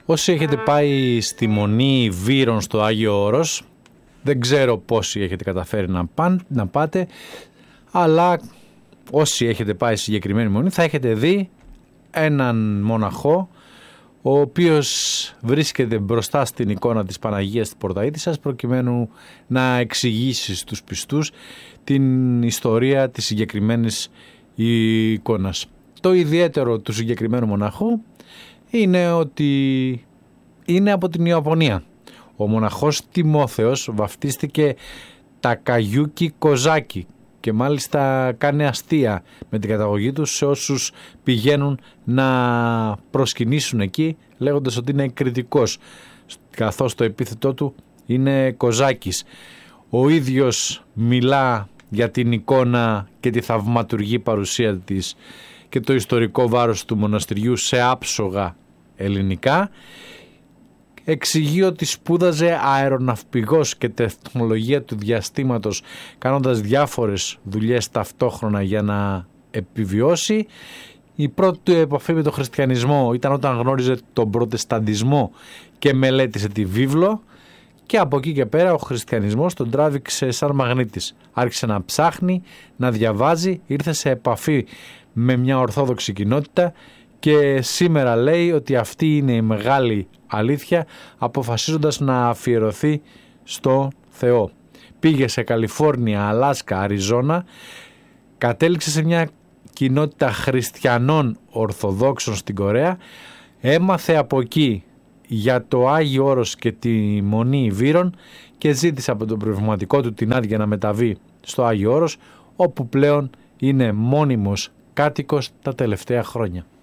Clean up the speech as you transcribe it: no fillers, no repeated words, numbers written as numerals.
Όσοι έχετε πάει στη Μονή Βύρων στο Άγιο Όρος, δεν ξέρω πόσοι έχετε καταφέρει να πάτε, αλλά όσοι έχετε πάει στη συγκεκριμένη μονή θα έχετε δει έναν μοναχό ο οποίος βρίσκεται μπροστά στην εικόνα της Παναγίας της Πορταΐτισσας προκειμένου να εξηγήσει στους πιστούς την ιστορία της συγκεκριμένης εικόνας. Το ιδιαίτερο του συγκεκριμένου μοναχού είναι ότι είναι από την Ιαπωνία. Ο μοναχός Τιμόθεος βαφτίστηκε Τακαγιούκι Κοζάκι και μάλιστα κάνει αστεία με την καταγωγή του σε όσους πηγαίνουν να προσκυνήσουν εκεί, λέγοντας ότι είναι κριτικός, καθώς το επίθετό του είναι Κοζάκης. Ο ίδιος μιλά για την εικόνα και τη θαυματουργή παρουσία της και το ιστορικό βάρος του μοναστηριού σε άψογα ελληνικά. Εξηγεί ότι σπούδαζε αεροναυπηγός και τεχνολογία του διαστήματος, κάνοντας διάφορες δουλειές ταυτόχρονα για να επιβιώσει. Η πρώτη του επαφή με τον χριστιανισμό ήταν όταν γνώριζε τον προτεσταντισμό και μελέτησε τη βίβλο, και από εκεί και πέρα ο χριστιανισμός τον τράβηξε σαν μαγνήτης. Άρχισε να ψάχνει, να διαβάζει, ήρθε σε επαφή με μια ορθόδοξη κοινότητα και σήμερα λέει ότι αυτή είναι η μεγάλη αλήθεια, αποφασίζοντας να αφιερωθεί στο Θεό. Πήγε σε Καλιφόρνια, Αλάσκα, Αριζόνα, κατέληξε σε μια κοινότητα χριστιανών Ορθοδόξων στην Κορέα, έμαθε από εκεί για το Άγιο Όρος και τη Μονή Βύρων και ζήτησε από τον πνευματικό του την άδεια να μεταβεί στο Άγιο Όρος, όπου πλέον είναι μόνιμος κάτοικος τα τελευταία χρόνια.